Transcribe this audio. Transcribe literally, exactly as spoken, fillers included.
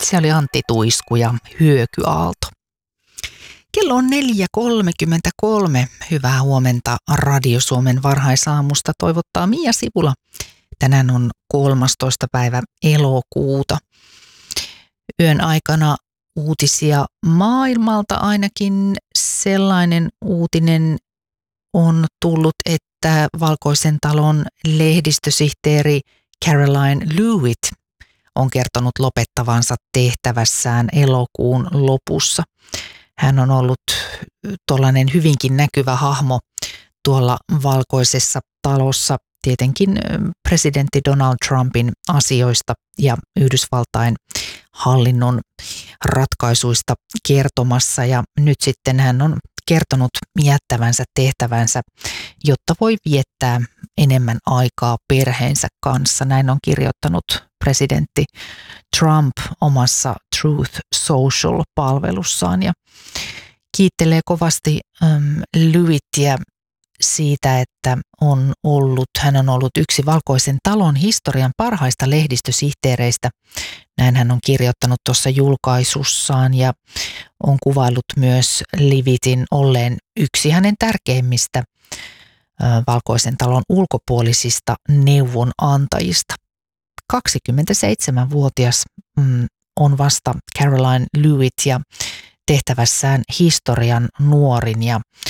Se oli Antti Tuisku ja Hyökyaalto. Kello on neljä kolmekymmentäkolme. Hyvää huomenta Radio Suomen varhaisaamusta toivottaa Mia Sipula. Tänään on kolmastoista päivä elokuuta. Yön aikana uutisia maailmalta, ainakin sellainen uutinen on tullut, että Valkoisen talon lehdistösihteeri Caroline Leavitt on kertonut lopettavansa tehtävässään elokuun lopussa. Hän on ollut tuollainen hyvinkin näkyvä hahmo tuolla Valkoisessa talossa, tietenkin presidentti Donald Trumpin asioista ja Yhdysvaltain hallinnon ratkaisuista kertomassa. Ja nyt sitten hän on kertonut jättävänsä tehtävänsä, jotta voi viettää enemmän aikaa perheensä kanssa. Näin on kirjoittanut presidentti Trump omassa Truth Social-palvelussaan ja kiittelee kovasti ähm, Leavittiä siitä, että on ollut, hän on ollut yksi Valkoisen talon historian parhaista lehdistösihteereistä. Näin hän on kirjoittanut tuossa julkaisussaan ja on kuvaillut myös Leavittin olleen yksi hänen tärkeimmistä äh, Valkoisen talon ulkopuolisista neuvonantajista. kaksikymmentäseitsemänvuotias mm, on vasta Caroline Leavitt ja tehtävässään historian nuorin ja